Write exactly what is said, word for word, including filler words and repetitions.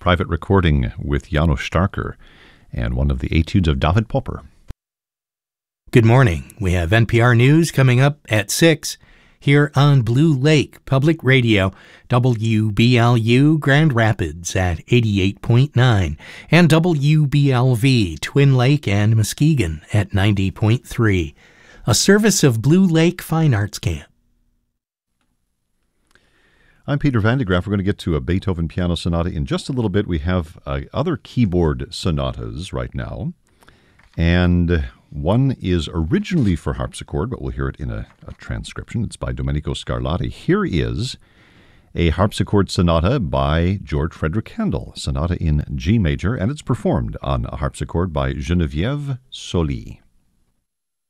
private recording with Janos Starker and one of the etudes of David Popper. Good morning. We have N P R News coming up at six here on Blue Lake Public Radio, W B L U Grand Rapids at eighty-eight point nine, and W B L V Twin Lake and Muskegon at ninety point three. A service of Blue Lake Fine Arts Camp. I'm Peter Van de Graaff. We're going to get to a Beethoven piano sonata in just a little bit. We have uh, other keyboard sonatas right now, and one is originally for harpsichord, but we'll hear it in a, a transcription. It's by Domenico Scarlatti. Here is a harpsichord sonata by George Frederick Handel, sonata in G major, and it's performed on a harpsichord by Geneviève Soli.